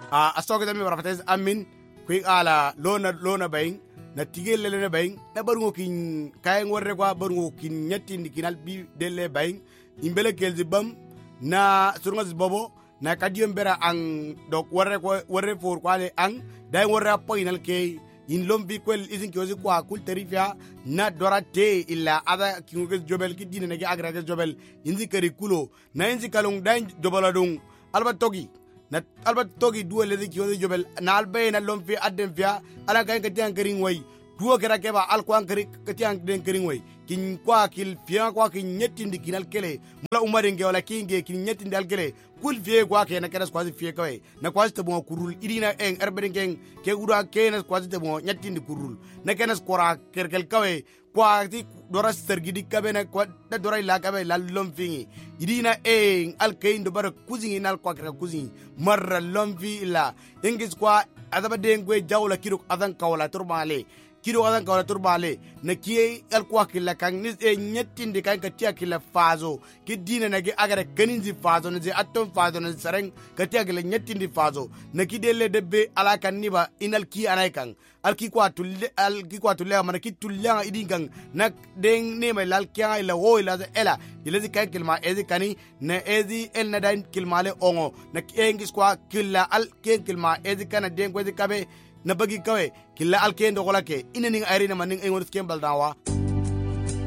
astoke dami barafates amin kwi ala lona bayin na tigel lele bayin na barungo kin kayen warre kwa barungo kin nyatti ndikinal bi delle bayin imbele kelzi bam na surungas bobo na kadiyom bera ang dok warre for kwale ang dai warre apoinal ke in lombi kwel izin kiozi kwa kul terifia na dorate illa ada kinguges jobel ki dine nagi agrage jobel inzi kari kulo na inzi kalung dai jobaladung alba togi duwele di kiozi jobel na albe na lomfi adem fia ala kain katiang kering way duo kera keba al kwang katiang den kering way kin kwa kil fia kwa kin nyetindi kinal kele mula umaringe wala kinge kin nyetindi al kele kul fie kwa ke na keras kwazi fie kawe na kwazi tabo kurul irina eng erberingen ke gura ke na kwazi tabo nyetindi kurul na kenas kora kerkel kawe kwa ti dora sergidi kabe na kwa da dora ila kabe la lomfi irina eng al kain do bara kuzin nal kwa kera kuzin marra lomfi ila engis kwa adaba dengwe jawla kiruk adan kawla turbale kiro adan kawla turbale na kiye al kwa kila kan nis e nyettinde kan ka tiya kila fazo ki dina na ge agara kaninzi fazo na je atom fazo na sareng ka tiya kila nyettinde fazo na ki delle debbe ala kan niba inal ki anay kan al ki kwa tulle mana ki tulla idin kan na den ne mai lal kya ila wo ila ela ila zi kan kilma ezi kani na ezi el na dan kilmale ongo na engis kwa killa al ken kilma ezi kana den ko ezi kabe na bagi kawe killa alkendo golake inaning ayri na maning engon skembal dawa